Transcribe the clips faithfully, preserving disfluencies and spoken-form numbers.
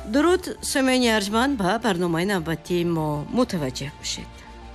дуруд сомиёни арҷманд, ба барномаи навбатии мо мутаваҷҷеҳ бошед.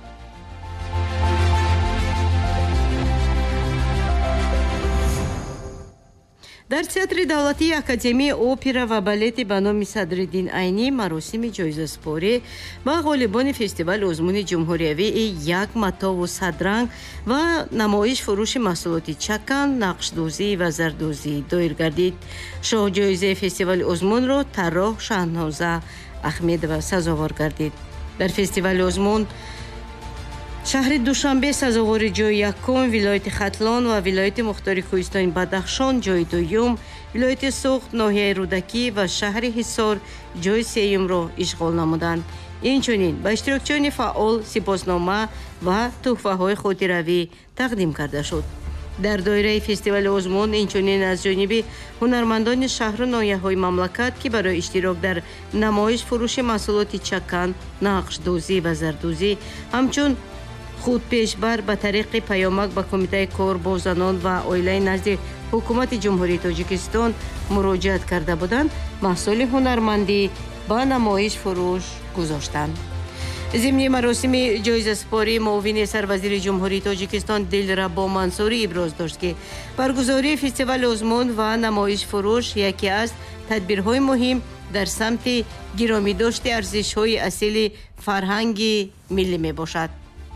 дар театри давлатии академияи опера ва балети ба номи Садриддин Айнӣ маросими ҷоизаспорӣ ба ғолибони фестивали озмуни ҷумҳуриявии як матову садранг ва намоиш фурӯши маҳсулоти чакан, нақшдӯзӣ ва зардӯзӣ доир гардид. шоҳҷоизаи фестивали озмунро тарроҳ Шаҳноза Ахмедова сазовор гардид. дар фестивали озмун шаҳри Душанбе сазовори ҷойи якум, вилояти Хатлон ва вилояти Мухтори Кӯҳистони Бадахшон ҷойи дуюм, вилояти Суғд, ноҳияи Рӯдакӣ ва шаҳри Ҳисор ҷойи сеюмро ишғол намуданд. инчунин ба иштирокчиёни фаъол сипоснома ва тӯҳфаҳои хотиравӣ тақдим карда шуд. дар доираи фестивали озмун инчунин аз ҷониби ҳунармандони шаҳру ноҳияҳои мамлакат, ки барои иштирок дар намоиш фурӯши маҳсулоти чакан, нақшдӯзӣ ва зардӯзӣ ҳамчун худ пешбар ба тариқи паёмак ба Кумитаи кор бо занон ва оилаи назди ҳукумати ҷумҳурии Тоҷикистон муроҷиат карда буданд, маҳсули ҳунармандӣ ба намоиш фурӯш гузоштанд. зимни маросими ҷоизаспорӣ муовини сарвазири ҷумҳурии Тоҷикистон Дилрабо Мансурӣ иброз дошт, ки баргузории фестивали озмун ва намоиш фурӯш яке аз тадбирҳои муҳим дар самти гиромидошти арзишҳои асили фарҳанги миллӣ мебошад.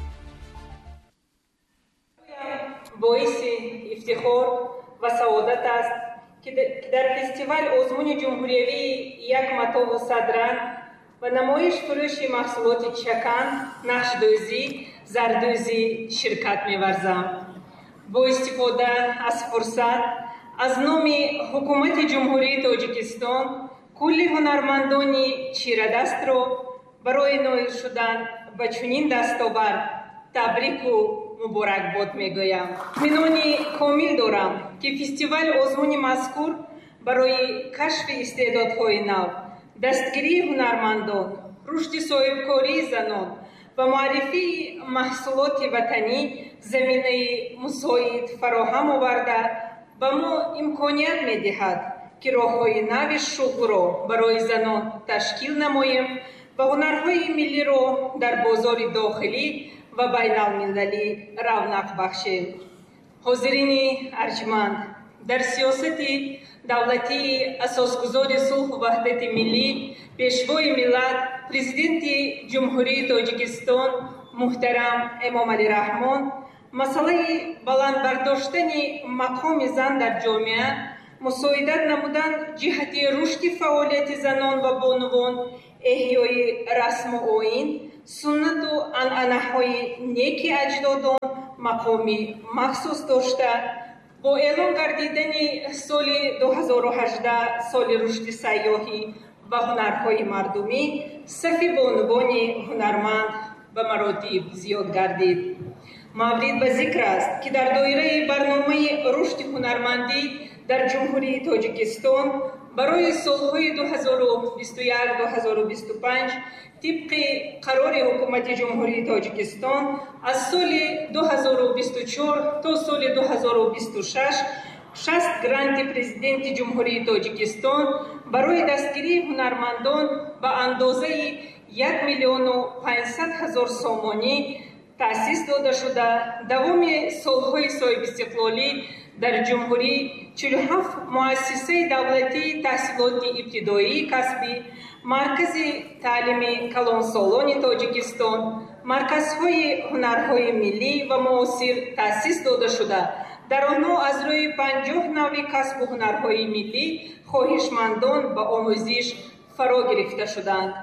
боиси ифтихор ва саодат аст, ки дар фестивал озмуни ҷумҳуриявии як матову садранг ва намоиш фурӯши маҳсулоти чакан, нақшдӯзӣ, зардӯзӣ ширкат меварзам. бо истифода аз фурсат, аз номи ҳукумати ҷумҳурии Тоҷикистон кулли ҳунармандони чирадастро барои ноил шудан ба чунин дастовард табрику муборакбод мегӯям. минони комил дорам, ки фестивали озмуни мазкур барои кашфи истеъдодҳои нав, дастгирии ҳунармандон, рушди соҳибкории занон ва муаррифии маҳсулоти ватанӣ заминаи мусоид фароҳам оварда ба мо имконият медиҳад, ки роҳҳои нави шуғлро барои занон ташкил намоем ва ҳунарҳои миллиро дар бозори дохилӣ ва байналмилалӣ равнақ бахшем. ҳозирини арҷманд, дар сиёсати давлатии асосгузори сулҳу ваҳдати миллӣ, пешвои миллат, президенти ҷумҳурии Тоҷикистон муҳтарам Эмомалӣ Раҳмон масъалаи баландбардоштани мақоми зан дар ҷомеа, мусоидат намудан ҷиҳати рушди фаъолияти занон ва бонувон, эҳёи расму оин, суннату анъанаҳои неки аҷдодон мақоми махсус дошта, бо эълон гардидани соли ду ҳазору ҳаждаҳ соли рушди сайёҳӣ ва ҳунарҳои мардумӣ, сафи бонувони ҳунарманд ба маротиб зиёд гардид. маврид ба зикр аст, ки дар доираи барномаи рушди ҳунармандӣ дар ҷумҳурии Тоҷикистон барои солҳои ду ҳазору бисту як - ду ҳазору бисту панҷ тибқи қарори ҳукумати ҷумҳурии Тоҷикистон аз соли ду ҳазору бисту чор то соли ду ҳазору бисту шаш шаст гранти президенти ҷумҳурии Тоҷикистон барои дастгирии ҳунармандон ба андозаи як миллиону панҷсад ҳазор сомонӣ таъсис дода шуда, давоми солҳои соҳибистиқлолӣ дар ҷумҳурӣ чилу ҳафт муассисаи давлатии таҳсилоти ибтидоии касбӣ, маркази таълими калонсолони Тоҷикистон, марказҳои ҳунарҳои миллӣ ва муосир таъсис дода шуда, дар онҳо аз рӯи панҷоҳ навъи касбу ҳунарҳои миллӣ хоҳишмандон ба омӯзиш фаро гирифта шуданд.